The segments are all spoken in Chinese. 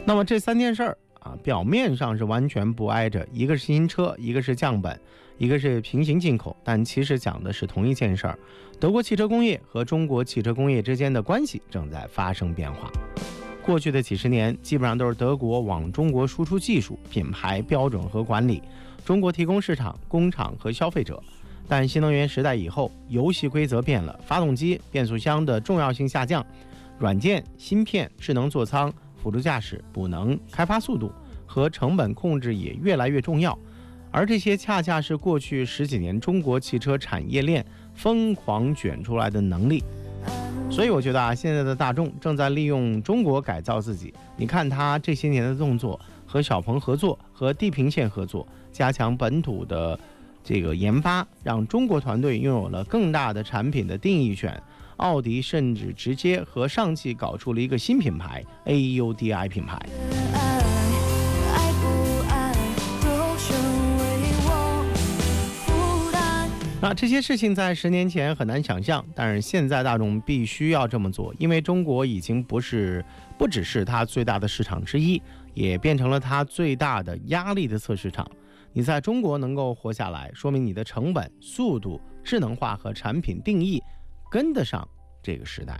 那么这3件事儿表面上是完全不挨着，一个是新车，一个是降本，一个是平行进口，但其实讲的是同一件事儿。德国汽车工业和中国汽车工业之间的关系正在发生变化。过去的几十年，基本上都是德国往中国输出技术、品牌标准和管理，中国提供市场、工厂和消费者。但新能源时代以后，游戏规则变了，发动机、变速箱的重要性下降，软件、芯片、智能座舱、辅助驾驶、补能、开发速度和成本控制也越来越重要。而这些恰恰是过去10几年中国汽车产业链疯狂卷出来的能力。所以我觉得现在的大众正在利用中国改造自己。你看他这些年的动作，和小鹏合作，和地平线合作，加强本土的这个研发，让中国团队拥有了更大的产品的定义权。奥迪甚至直接和上汽搞出了一个新品牌 AUDI 品牌。那这些事情在10年前很难想象，但是现在大众必须要这么做，因为中国已经不只是它最大的市场之一，也变成了它最大的压力的测试场。你在中国能够活下来，说明你的成本、速度、智能化和产品定义跟得上这个时代。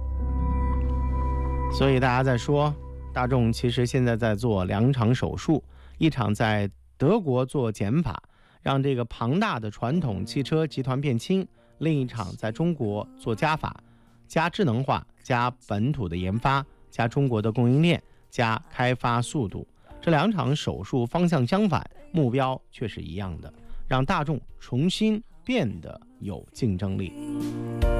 所以大家在说，大众其实现在在做2场手术，一场在德国做减法，让这个庞大的传统汽车集团变轻，另一场在中国做加法，加智能化，加本土的研发，加中国的供应链，加开发速度。这2场手术方向相反，目标却是一样的，让大众重新变得有竞争力。